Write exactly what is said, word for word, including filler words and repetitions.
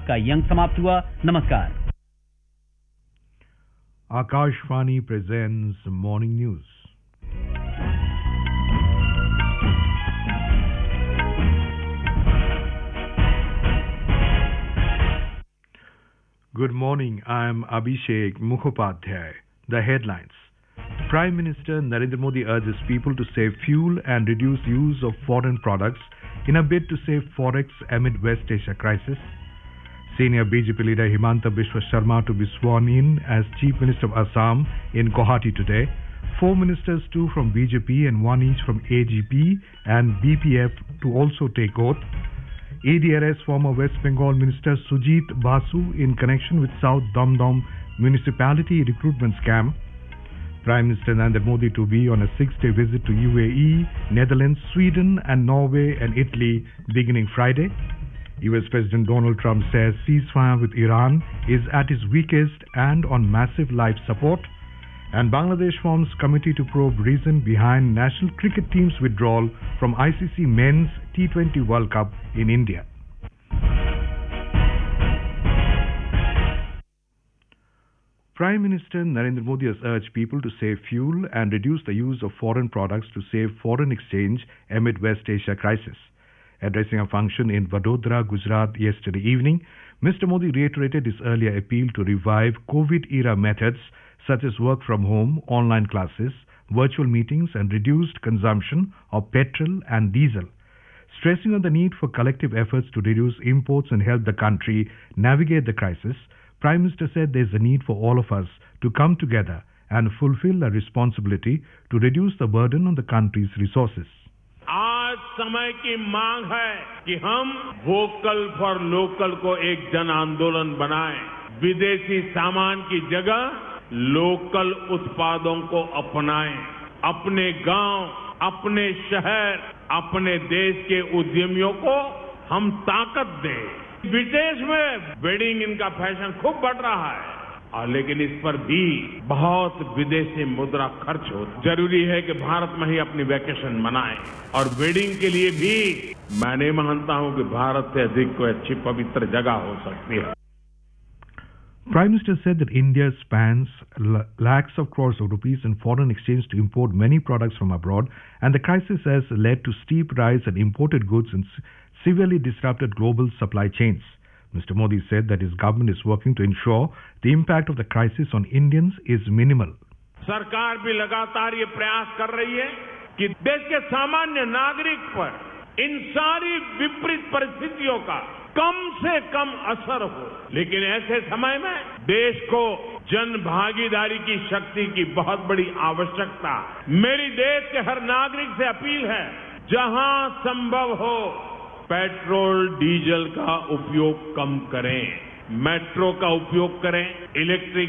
का ये अंक समाप्त हुआ। नमस्कार। Akashvani presents Morning News. Good morning, I am Abhishek Mukhopadhyay. The headlines. Prime Minister Narendra Modi urges people to save fuel and reduce use of foreign products in a bid to save forex amid West Asia crisis. Senior B J P leader Himanta Biswa Sharma to be sworn in as Chief Minister of Assam in Guwahati today. Four ministers, two from B J P and one each from A G P and B P F to also take oath. A D R S former West Bengal Minister Sujit Basu in connection with South Damdam municipality recruitment scam. Prime Minister Narendra Modi to be on a six-day visit to U A E, Netherlands, Sweden and Norway and Italy beginning Friday. U S President Donald Trump says ceasefire with Iran is at its weakest and on massive life support. And Bangladesh forms committee to probe reason behind national cricket team's withdrawal from I C C Men's T twenty World Cup in India. Prime Minister Narendra Modi has urged people to save fuel and reduce the use of foreign products to save foreign exchange amid West Asia crisis. Addressing a function in Vadodara, Gujarat yesterday evening, Mister Modi reiterated his earlier appeal to revive COVID-era methods such as work from home, online classes, virtual meetings and reduced consumption of petrol and diesel. Stressing on the need for collective efforts to reduce imports and help the country navigate the crisis, Prime Minister said there is a need for all of us to come together and fulfill our responsibility to reduce the burden on the country's resources. आज समय की मांग है कि हम vocal for local को एक जन आंदोलन बनाएं। विदेशी सामान की जगह लोकल उत्पादों को अपनाएं। अपने गांव, अपने शहर, अपने देश के उद्यमियों को हम ताकत दें। विदेश में वेडिंग इनका फैशन खूब बढ़ रहा है और लेकिन इस पर भी बहुत विदेशी मुद्रा खर्च हो। जरूरी है कि भारत में ही अपनी वैकेशन मनाएं और वेडिंग के लिए भी मैं नहीं मानता हूं कि भारत से अधिक कोई अच्छी पवित्र जगह हो सकती है। Prime Minister said that India spends lakhs of crores of rupees in foreign exchange to import many products from abroad, and the crisis has led to steep rise in imported goods and severely disrupted global supply chains. Mister Modi said that his government is working to ensure the impact of the crisis on Indians is minimal. सरकार भी लगातार ये प्रयास कर रही है कि देश के सामान्य नागरिक पर इन सारी विपरीत परिस्थितियों का कम से कम असर हो। लेकिन ऐसे समय में देश को जन भागीदारी की शक्ति की बहुत बड़ी आवश्यकता। मेरी देश के हर नागरिक से अपील है, जहां संभव हो पेट्रोल डीजल का उपयोग कम करें, मेट्रो का उपयोग करें, इलेक्ट्रिक